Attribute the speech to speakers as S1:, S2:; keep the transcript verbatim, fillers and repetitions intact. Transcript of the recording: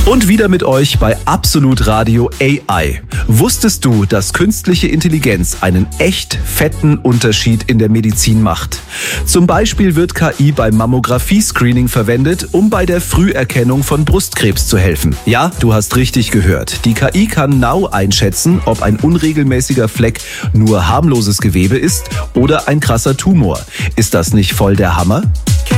S1: Und wieder mit euch bei Absolut Radio A I. Wusstest du, dass künstliche Intelligenz einen echt fetten Unterschied in der Medizin macht? Zum Beispiel wird K I beim Mammographie-Screening verwendet, um bei der Früherkennung von Brustkrebs zu helfen. Ja, du hast richtig gehört. Die K I kann genau einschätzen, ob ein unregelmäßiger Fleck nur harmloses Gewebe ist oder ein krasser Tumor. Ist das nicht voll der Hammer?